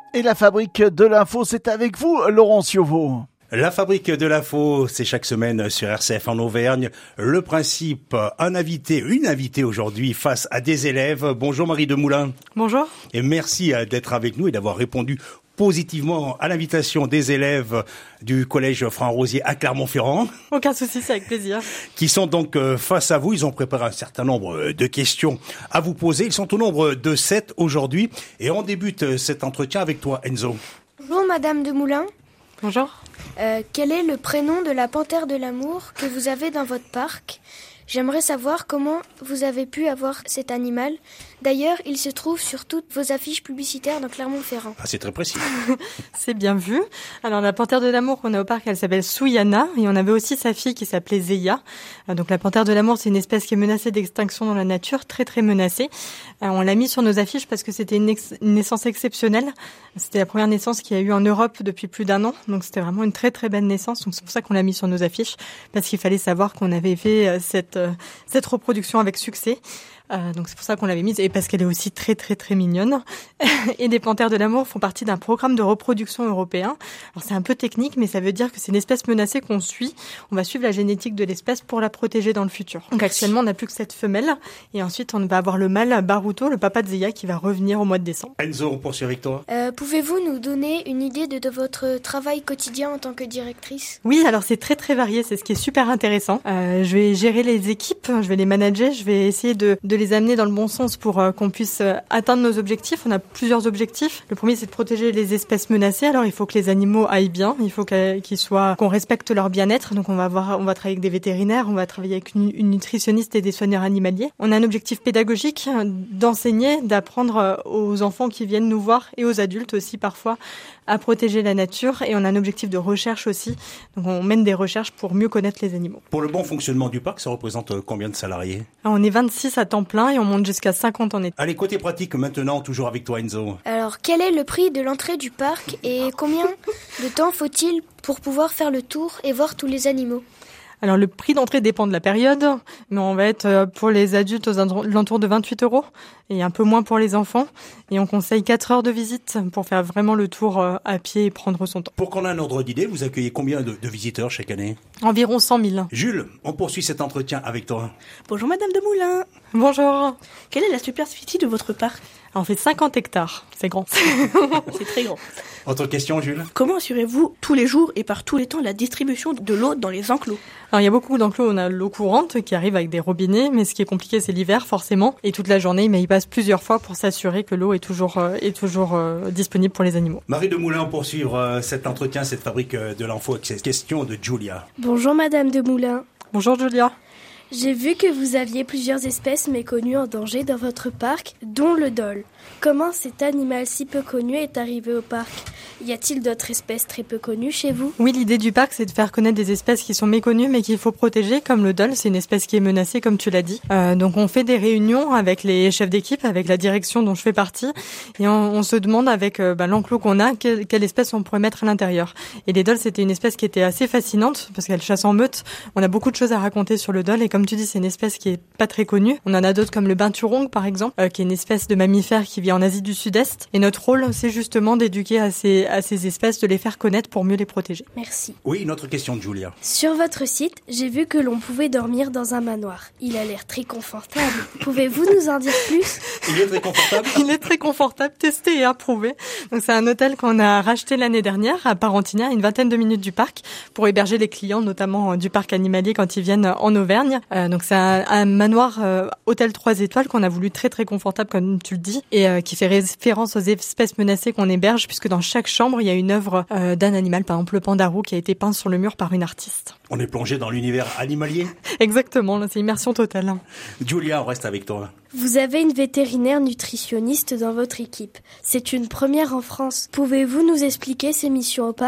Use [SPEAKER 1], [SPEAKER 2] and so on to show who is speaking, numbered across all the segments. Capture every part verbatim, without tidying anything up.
[SPEAKER 1] Et la fabrique de l'info, c'est avec vous, Laurent Ciovo.
[SPEAKER 2] La fabrique de l'info, c'est chaque semaine sur R C F en Auvergne. Le principe, un invité, une invitée aujourd'hui face à des élèves. Bonjour Marie Demoulin.
[SPEAKER 3] Bonjour.
[SPEAKER 2] Et merci d'être avec nous et d'avoir répondu positivement à l'invitation des élèves du collège Franc-Rosier à Clermont-Ferrand.
[SPEAKER 3] Aucun souci, c'est avec plaisir.
[SPEAKER 2] Qui sont donc face à vous. Ils ont préparé un certain nombre de questions à vous poser. Ils sont au nombre de sept aujourd'hui. Et on débute cet entretien avec toi, Enzo.
[SPEAKER 4] Bonjour Madame Demoulin.
[SPEAKER 3] Bonjour.
[SPEAKER 4] Euh, quel est le prénom de la panthère de l'amour que vous avez dans votre parc ? J'aimerais savoir comment vous avez pu avoir cet animal. D'ailleurs, il se trouve sur toutes vos affiches publicitaires dans Clermont-Ferrand.
[SPEAKER 2] Ah, c'est très précis.
[SPEAKER 3] C'est bien vu. Alors, la panthère de l'amour qu'on a au parc, elle s'appelle Souyana. Et on avait aussi sa fille qui s'appelait Zeya. Donc, la panthère de l'amour, c'est une espèce qui est menacée d'extinction dans la nature, très, très menacée. On l'a mis sur nos affiches parce que c'était une, ex- une naissance exceptionnelle. C'était la première naissance qu'il y a eu en Europe depuis plus d'un an. Donc, c'était vraiment une très, très belle naissance. Donc, c'est pour ça qu'on l'a mis sur nos affiches. Parce qu'il fallait savoir qu'on avait fait cette, cette reproduction avec succès. Euh, donc c'est pour ça qu'on l'avait mise et parce qu'elle est aussi très très très mignonne. Et les panthères de l'amour font partie d'un programme de reproduction européen. Alors c'est un peu technique, mais ça veut dire que c'est une espèce menacée qu'on suit. On va suivre la génétique de l'espèce pour la protéger dans le futur. Donc actuellement on n'a plus que cette femelle et ensuite on va avoir le mâle Baruto, le papa de Zeya, qui va revenir au mois de décembre.
[SPEAKER 2] Enzo, on poursuit avec toi.
[SPEAKER 4] Euh, pouvez-vous nous donner une idée de, de votre travail quotidien en tant que directrice ?
[SPEAKER 3] Oui, alors c'est très très varié, c'est ce qui est super intéressant. Euh, je vais gérer les équipes, je vais les manager, je vais essayer de, de les amener dans le bon sens pour euh, qu'on puisse euh, atteindre nos objectifs. On a plusieurs objectifs. Le premier, c'est de protéger les espèces menacées. Alors, il faut que les animaux aillent bien. Il faut qu'ils soient, qu'on respecte leur bien-être. Donc, on va avoir, on va travailler avec des vétérinaires, on va travailler avec une, une nutritionniste et des soigneurs animaliers. On a un objectif pédagogique d'enseigner, d'apprendre aux enfants qui viennent nous voir et aux adultes aussi parfois à protéger la nature. Et on a un objectif de recherche aussi. Donc, on mène des recherches pour mieux connaître les animaux.
[SPEAKER 2] Pour le bon fonctionnement du parc, ça représente combien de salariés ?
[SPEAKER 3] Alors, on est vingt-six à temps plein et on monte jusqu'à cinquante en été.
[SPEAKER 2] Allez, côté pratique maintenant, toujours avec toi Enzo.
[SPEAKER 4] Alors, quel est le prix de l'entrée du parc et combien de temps faut-il pour pouvoir faire le tour et voir tous les animaux ?
[SPEAKER 3] Alors, le prix d'entrée dépend de la période, mais on va être pour les adultes aux alentours de vingt-huit euros et un peu moins pour les enfants. Et on conseille quatre heures de visite pour faire vraiment le tour à pied et prendre son temps.
[SPEAKER 2] Pour qu'on ait un ordre d'idée, vous accueillez combien de, de visiteurs chaque année ?
[SPEAKER 3] Environ cent mille.
[SPEAKER 2] Jules, on poursuit cet entretien avec toi.
[SPEAKER 5] Bonjour Madame Demoulin.
[SPEAKER 3] Bonjour.
[SPEAKER 5] Quelle est la superficie de votre parc ?
[SPEAKER 3] Alors, on fait cinquante hectares, c'est grand.
[SPEAKER 5] C'est très grand.
[SPEAKER 2] Autre question, Jules ?
[SPEAKER 5] Comment assurez-vous tous les jours et par tous les temps la distribution de l'eau dans les enclos ?
[SPEAKER 3] Alors, il y a beaucoup d'enclos, on a l'eau courante qui arrive avec des robinets, mais ce qui est compliqué, c'est l'hiver, forcément. Et toute la journée, mais il passe plusieurs fois pour s'assurer que l'eau est toujours, euh, est toujours euh, disponible pour les animaux.
[SPEAKER 2] Marie Demoulin, pour poursuivre euh, cet entretien, cette fabrique euh, de l'info, avec cette question de Julia.
[SPEAKER 6] Bonjour Madame Demoulin.
[SPEAKER 3] Bonjour Julia.
[SPEAKER 6] J'ai vu que vous aviez plusieurs espèces méconnues en danger dans votre parc, dont le dholle. Comment cet animal si peu connu est arrivé au parc ? Y a-t-il d'autres espèces très peu connues chez vous ?
[SPEAKER 3] Oui, l'idée du parc, c'est de faire connaître des espèces qui sont méconnues mais qu'il faut protéger, comme le dholle, c'est une espèce qui est menacée, comme tu l'as dit. Euh, donc on fait des réunions avec les chefs d'équipe, avec la direction dont je fais partie, et on, on se demande avec euh, bah, l'enclos qu'on a, quelle, quelle espèce on pourrait mettre à l'intérieur. Et les dholles, c'était une espèce qui était assez fascinante, parce qu'elle chasse en meute. On a beaucoup de choses à raconter sur le dholle, et comme tu dis, c'est une espèce qui est pas très connue. On en a d'autres comme le binturong, par exemple, euh, qui est une espèce de mammifère qui vit en Asie du Sud-Est. Et notre rôle, c'est justement d'éduquer à ces, à ces espèces, de les faire connaître pour mieux les protéger.
[SPEAKER 6] Merci.
[SPEAKER 2] Oui, une autre question de Julia.
[SPEAKER 6] Sur votre site, j'ai vu que l'on pouvait dormir dans un manoir. Il a l'air très confortable. Pouvez-vous nous en dire plus ?
[SPEAKER 2] Il est très confortable.
[SPEAKER 3] Il est très confortable, testé et approuvé. Donc c'est un hôtel qu'on a racheté l'année dernière à Parentignat, à une vingtaine de minutes du parc, pour héberger les clients, notamment du parc animalier quand ils viennent en Auvergne. Euh, donc c'est un, un manoir euh, hôtel trois étoiles qu'on a voulu très très confortable, comme tu le dis, et euh, qui fait référence aux espèces menacées qu'on héberge, puisque dans chaque chambre il y a une œuvre euh, d'un animal, par exemple le pandarou qui a été peint sur le mur par une artiste.
[SPEAKER 2] On est plongé dans l'univers animalier.
[SPEAKER 3] Exactement, là, c'est immersion totale.
[SPEAKER 2] Julia, on reste avec toi.
[SPEAKER 6] Vous avez une vétérinaire nutritionniste dans votre équipe. C'est une première en France. Pouvez-vous nous expliquer ses missions au parc ?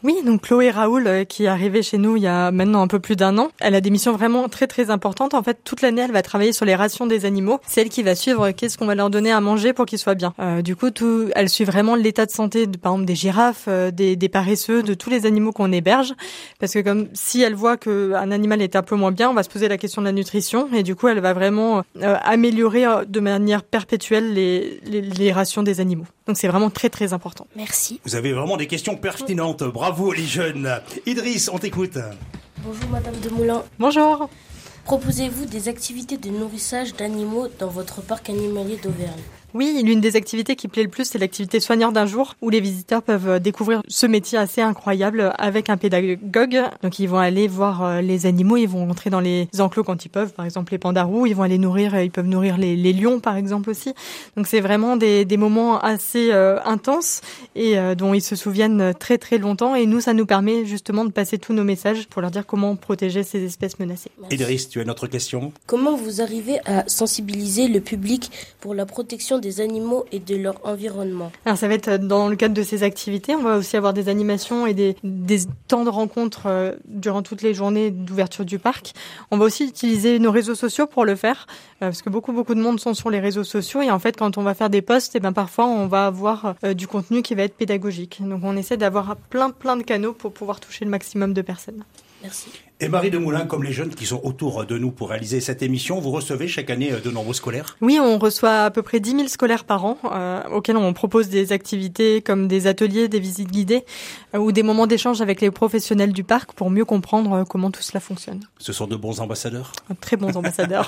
[SPEAKER 3] Oui, donc Chloé Raoul, euh, qui est arrivée chez nous il y a maintenant un peu plus d'un an, elle a des missions vraiment très très importantes. En fait, toute l'année, elle va travailler sur les rations des animaux. C'est elle qui va suivre qu'est-ce qu'on va leur donner à manger pour qu'ils soient bien. Euh, du coup, tout, elle suit vraiment l'état de santé, de, par exemple, des girafes, euh, des, des paresseux, de tous les animaux qu'on héberge. Parce que comme si elle voit qu'un animal est un peu moins bien, on va se poser la question de la nutrition. Et du coup, elle va vraiment euh, améliorer euh, de manière perpétuelle les, les, les rations des animaux. Donc c'est vraiment très très important.
[SPEAKER 6] Merci.
[SPEAKER 2] Vous avez vraiment des questions pertinentes. Bravo les jeunes. Idriss, on t'écoute.
[SPEAKER 7] Bonjour Madame Demoulin.
[SPEAKER 3] Bonjour.
[SPEAKER 7] Proposez-vous des activités de nourrissage d'animaux dans votre parc animalier d'Auvergne ?
[SPEAKER 3] Oui, l'une des activités qui plaît le plus, c'est l'activité soigneur d'un jour, où les visiteurs peuvent découvrir ce métier assez incroyable avec un pédagogue. Donc ils vont aller voir les animaux, ils vont rentrer dans les enclos quand ils peuvent, par exemple les pandarous, ils vont aller nourrir, ils peuvent nourrir les, les lions par exemple aussi. Donc c'est vraiment des, des moments assez euh, intenses et euh, dont ils se souviennent très très longtemps. Et nous, ça nous permet justement de passer tous nos messages pour leur dire comment protéger ces espèces menacées.
[SPEAKER 7] Merci.
[SPEAKER 2] Idriss, tu as une autre question ?
[SPEAKER 7] Comment vous arrivez à sensibiliser le public pour la protection des animaux et de leur environnement ?
[SPEAKER 3] Alors ça va être dans le cadre de ces activités. On va aussi avoir des animations et des, des temps de rencontres euh, durant toutes les journées d'ouverture du parc. On va aussi utiliser nos réseaux sociaux pour le faire, euh, parce que beaucoup beaucoup de monde sont sur les réseaux sociaux et en fait quand on va faire des posts, et ben parfois on va avoir euh, du contenu qui va être pédagogique. Donc on essaie d'avoir plein plein de canaux pour pouvoir toucher le maximum de personnes.
[SPEAKER 7] Merci.
[SPEAKER 2] Et Marie Demoulin, comme les jeunes qui sont autour de nous pour réaliser cette émission, vous recevez chaque année de nombreux scolaires ?
[SPEAKER 3] Oui, on reçoit à peu près dix mille scolaires par an, euh, auxquels on propose des activités comme des ateliers, des visites guidées euh, ou des moments d'échange avec les professionnels du parc pour mieux comprendre euh, comment tout cela fonctionne.
[SPEAKER 2] Ce sont de bons ambassadeurs ?
[SPEAKER 3] Très bons ambassadeurs.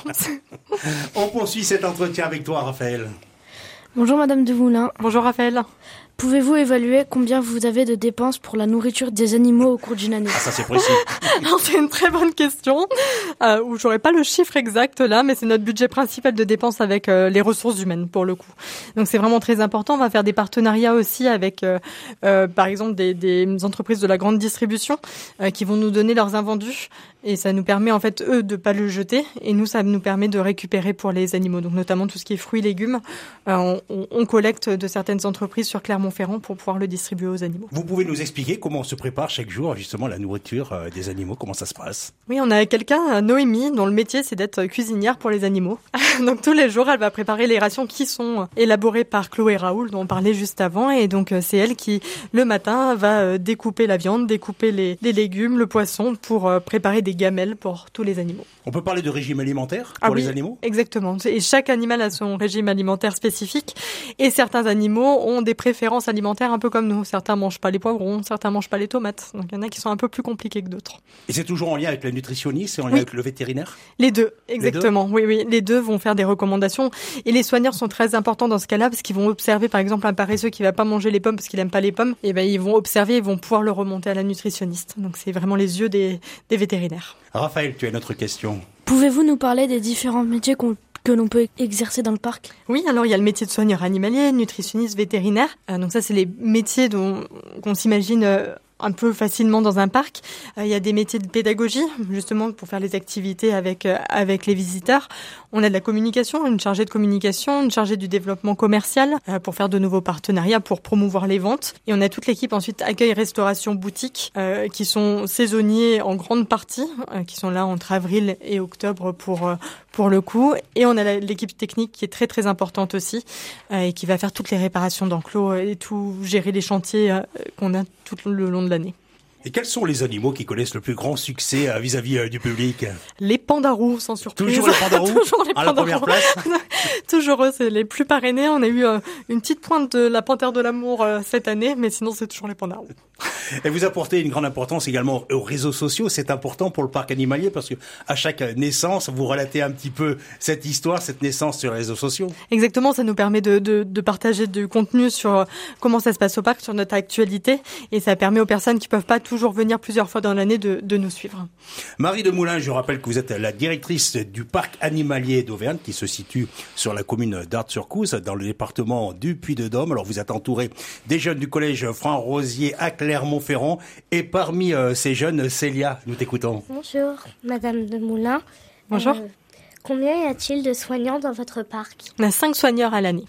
[SPEAKER 2] On poursuit cet entretien avec toi, Raphaël.
[SPEAKER 8] Bonjour Madame Demoulin.
[SPEAKER 3] Bonjour Raphaël.
[SPEAKER 8] Pouvez-vous évaluer combien vous avez de dépenses pour la nourriture des animaux au cours d'une année ?
[SPEAKER 2] Ah, ça c'est précis.
[SPEAKER 3] Alors, c'est une très bonne question, euh, où j'aurais pas le chiffre exact là, mais c'est notre budget principal de dépenses avec euh, les ressources humaines pour le coup. Donc c'est vraiment très important. On va faire des partenariats aussi avec, euh, euh, par exemple, des, des entreprises de la grande distribution euh, qui vont nous donner leurs invendus. Et ça nous permet, en fait, eux, de pas le jeter. Et nous, ça nous permet de récupérer pour les animaux. Donc, notamment tout ce qui est fruits et légumes. Euh, on, on collecte de certaines entreprises sur Clermont-Ferrand pour pouvoir le distribuer aux animaux.
[SPEAKER 2] Vous pouvez nous expliquer comment on se prépare chaque jour, justement, la nourriture euh, des animaux, comment ça se passe ?
[SPEAKER 3] Oui, on a quelqu'un, Noémie, dont le métier, c'est d'être cuisinière pour les animaux. Donc, tous les jours, elle va préparer les rations qui sont élaborées par Chloé Raoul, dont on parlait juste avant. Et donc, c'est elle qui, le matin, va découper la viande, découper les, les légumes, le poisson, pour préparer des gamelles pour tous les animaux.
[SPEAKER 2] On peut parler de régime alimentaire pour
[SPEAKER 3] ah oui,
[SPEAKER 2] les animaux ?
[SPEAKER 3] Exactement. Et chaque animal a son régime alimentaire spécifique. Et certains animaux ont des préférences alimentaires un peu comme nous. Certains mangent pas les poivrons, certains mangent pas les tomates. Donc il y en a qui sont un peu plus compliqués que d'autres.
[SPEAKER 2] Et c'est toujours en lien avec la nutritionniste et en lien
[SPEAKER 3] oui.
[SPEAKER 2] avec le vétérinaire ?
[SPEAKER 3] Les deux, exactement.
[SPEAKER 2] Les deux
[SPEAKER 3] oui, oui. Les deux vont faire des recommandations. Et les soigneurs sont très importants dans ce cas-là parce qu'ils vont observer, par exemple, un paresseux qui va pas manger les pommes parce qu'il aime pas les pommes. Et ben, ils vont observer, ils vont pouvoir le remonter à la nutritionniste. Donc c'est vraiment les yeux des, des vétérinaires.
[SPEAKER 2] Raphaël, tu as une autre question.
[SPEAKER 8] Pouvez-vous nous parler des différents métiers qu'on que l'on peut exercer dans le parc ?
[SPEAKER 3] Oui, alors il y a le métier de soigneur animalier, nutritionniste, vétérinaire. Euh, donc ça, c'est les métiers dont qu'on s'imagine euh, un peu facilement dans un parc. Euh, il y a des métiers de pédagogie, justement pour faire les activités avec euh, avec les visiteurs. On a de la communication, une chargée de communication, une chargée du développement commercial euh, pour faire de nouveaux partenariats, pour promouvoir les ventes. Et on a toute l'équipe ensuite accueil, restauration, boutique, euh, qui sont saisonniers en grande partie, euh, qui sont là entre avril et octobre pour euh, pour le coup. Et on a la, l'équipe technique qui est très très importante aussi euh, et qui va faire toutes les réparations d'enclos et tout, gérer les chantiers euh, qu'on a tout le long de l'année.
[SPEAKER 2] Et quels sont les animaux qui connaissent le plus grand succès euh, vis-à-vis euh, du public ?
[SPEAKER 3] Les pandarous, sans surprise.
[SPEAKER 2] Toujours les pandarous
[SPEAKER 3] Toujours les
[SPEAKER 2] à la première place.
[SPEAKER 3] Toujours eux, c'est les plus parrainés. On a eu euh, une petite pointe de la panthère de l'amour euh, cette année, mais sinon c'est toujours les pandarous.
[SPEAKER 2] Et vous apportez une grande importance également aux réseaux sociaux. C'est important pour le parc animalier parce que à chaque naissance, vous relatez un petit peu cette histoire, cette naissance sur les réseaux sociaux.
[SPEAKER 3] Exactement, ça nous permet de, de, de partager du contenu sur comment ça se passe au parc, sur notre actualité, et ça permet aux personnes qui peuvent pas toujours venir plusieurs fois dans l'année de, de nous suivre.
[SPEAKER 2] Marie Demoulin, je rappelle que vous êtes la directrice du parc animalier d'Auvergne qui se situe sur la commune d'Arts-sur-Couze, dans le département du Puy-de-Dôme. Alors vous êtes entourée des jeunes du collège Franc-Rosier à Clermont-Ferrand, et parmi euh, ces jeunes, Célia, nous t'écoutons.
[SPEAKER 9] Bonjour, Madame Demoulin.
[SPEAKER 3] Bonjour.
[SPEAKER 9] Euh, combien y a-t-il de soignants dans votre parc ?
[SPEAKER 3] On a cinq soigneurs à l'année.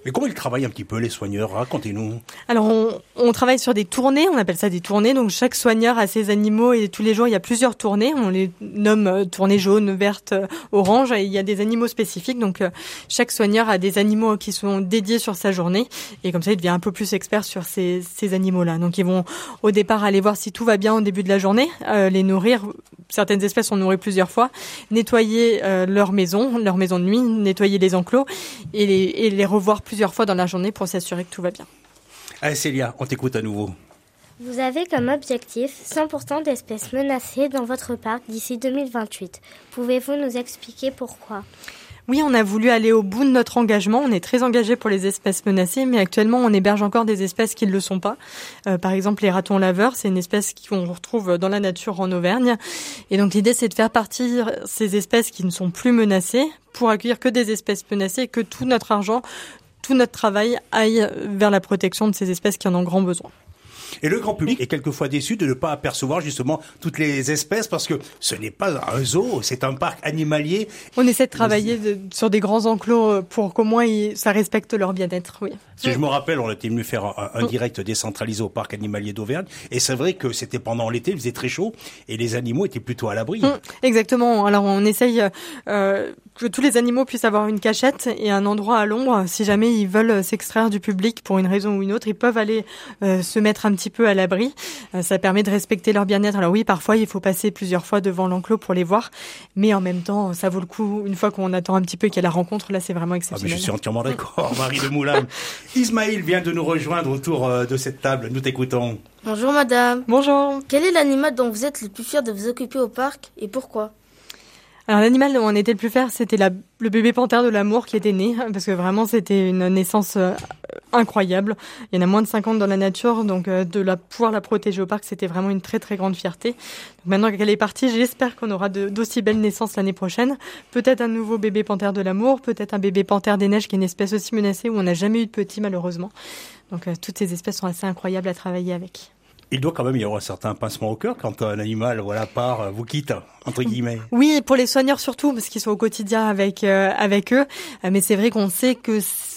[SPEAKER 2] Mais comment ils travaillent un petit peu, les soigneurs? Racontez-nous.
[SPEAKER 3] Alors, on, on travaille sur des tournées, on appelle ça des tournées. Donc, chaque soigneur a ses animaux et tous les jours, il y a plusieurs tournées. On les nomme euh, tournées jaunes, vertes, euh, oranges. Et il y a des animaux spécifiques. Donc, euh, chaque soigneur a des animaux qui sont dédiés sur sa journée. Et comme ça, il devient un peu plus expert sur ces, ces animaux-là. Donc, ils vont au départ aller voir si tout va bien au début de la journée, euh, les nourrir. Certaines espèces sont nourries plusieurs fois. Nettoyer euh, leur maison, leur maison de nuit, nettoyer les enclos et les, et les revoir plusieurs fois dans la journée pour s'assurer que tout va bien.
[SPEAKER 2] Allez Célia, on t'écoute à nouveau.
[SPEAKER 9] Vous avez comme objectif cent pour cent d'espèces menacées dans votre parc d'ici deux mille vingt-huit. Pouvez-vous nous expliquer pourquoi ?
[SPEAKER 3] Oui, on a voulu aller au bout de notre engagement. On est très engagé pour les espèces menacées, mais actuellement, on héberge encore des espèces qui ne le sont pas. Euh, par exemple, les ratons laveurs, c'est une espèce qu'on retrouve dans la nature en Auvergne. Et donc, l'idée, c'est de faire partir ces espèces qui ne sont plus menacées pour accueillir que des espèces menacées et que tout notre argent, tout notre travail aille vers la protection de ces espèces qui en ont grand besoin.
[SPEAKER 2] Et le grand public est quelquefois déçu de ne pas apercevoir justement toutes les espèces parce que ce n'est pas un zoo, c'est un parc animalier.
[SPEAKER 3] On essaie de travailler de, sur des grands enclos pour qu'au moins ils, ça respecte leur bien-être, oui.
[SPEAKER 2] Si je me rappelle, on était venu faire un, un direct décentralisé au parc animalier d'Auvergne et c'est vrai que c'était pendant l'été, il faisait très chaud et les animaux étaient plutôt à l'abri.
[SPEAKER 3] Mmh, exactement. Alors on essaye euh, que tous les animaux puissent avoir une cachette et un endroit à l'ombre. Si jamais ils veulent s'extraire du public pour une raison ou une autre, ils peuvent aller euh, se mettre un petit peu à l'abri. Euh, ça permet de respecter leur bien-être. Alors oui, parfois il faut passer plusieurs fois devant l'enclos pour les voir, mais en même temps, ça vaut le coup. Une fois qu'on attend un petit peu qu'il y a la rencontre, là c'est vraiment exceptionnel.
[SPEAKER 2] Ah, mais je suis entièrement d'accord, Marie de Moulin. Ismaël vient de nous rejoindre autour de cette table. Nous t'écoutons.
[SPEAKER 5] Bonjour madame.
[SPEAKER 3] Bonjour.
[SPEAKER 5] Quel est l'animal dont vous êtes le plus fier de vous occuper au parc et pourquoi ?
[SPEAKER 3] Alors l'animal dont on était le plus fier, c'était la, le bébé panthère de l'amour qui était né, parce que vraiment c'était une naissance euh, incroyable. Il y en a moins de cinquante dans la nature, donc euh, de la, pouvoir la protéger au parc, c'était vraiment une très très grande fierté. Donc maintenant qu'elle est partie, j'espère qu'on aura de, d'aussi belles naissances l'année prochaine. Peut-être un nouveau bébé panthère de l'amour, peut-être un bébé panthère des neiges qui est une espèce aussi menacée où on n'a jamais eu de petit malheureusement. Donc euh, toutes ces espèces sont assez incroyables à travailler avec.
[SPEAKER 2] Il doit quand même y avoir un certain pincement au cœur quand un animal, voilà, part, vous quitte, entre guillemets.
[SPEAKER 3] Oui, pour les soigneurs surtout, parce qu'ils sont au quotidien avec euh, avec eux. Mais c'est vrai qu'on sait que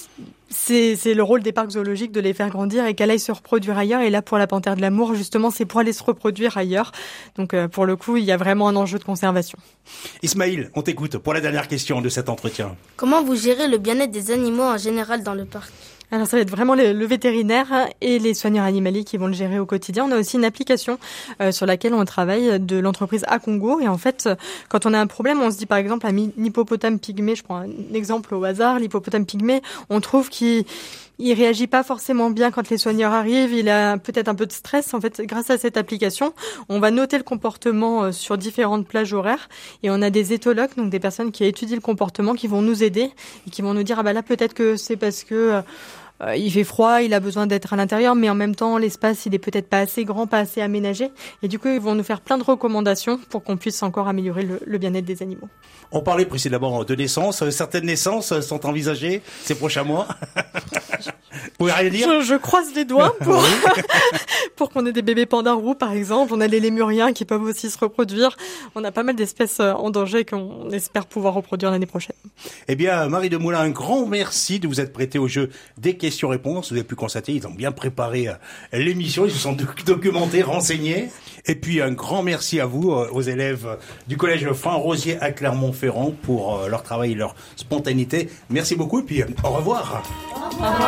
[SPEAKER 3] c'est c'est le rôle des parcs zoologiques de les faire grandir et qu'elle aille se reproduire ailleurs. Et là, pour la panthère de l'amour, justement, c'est pour aller se reproduire ailleurs. Donc, euh, pour le coup, il y a vraiment un enjeu de conservation.
[SPEAKER 2] Ismaël, on t'écoute pour la dernière question de cet entretien.
[SPEAKER 5] Comment vous gérez le bien-être des animaux en général dans le parc ?
[SPEAKER 3] Alors ça va être vraiment le, le vétérinaire et les soigneurs animaliers qui vont le gérer au quotidien. On a aussi une application euh, sur laquelle on travaille de l'entreprise Akongo. Et en fait, quand on a un problème, on se dit par exemple un hippopotame pygmée, je prends un exemple au hasard, l'hippopotame pygmée, on trouve qu'il il réagit pas forcément bien quand les soigneurs arrivent, il a peut-être un peu de stress. En fait, grâce à cette application, on va noter le comportement sur différentes plages horaires et on a des éthologues, donc des personnes qui étudient le comportement, qui vont nous aider et qui vont nous dire ah bah là peut-être que c'est parce que euh, il fait froid, il a besoin d'être à l'intérieur, mais en même temps l'espace il est peut-être pas assez grand, pas assez aménagé et du coup ils vont nous faire plein de recommandations pour qu'on puisse encore améliorer le, le bien-être des animaux.
[SPEAKER 2] On parlait précédemment de naissance. Certaines naissances sont envisagées ces prochains mois. Vous pouvez rien dire ?
[SPEAKER 3] Je, je croise les doigts pour, pour qu'on ait des bébés pandas roux, par exemple. On a les lémuriens qui peuvent aussi se reproduire. On a pas mal d'espèces en danger qu'on espère pouvoir reproduire l'année prochaine.
[SPEAKER 2] Eh bien, Marie de Moulin, un grand merci de vous être prêtée au jeu des questions-réponses. Vous avez pu constater, ils ont bien préparé l'émission. Ils se sont documentés, renseignés. Et puis, un grand merci à vous, aux élèves du collège Franc-Rosier à Clermont-Ferrand pour leur travail et leur spontanéité. Merci beaucoup et puis au revoir.
[SPEAKER 3] Au revoir.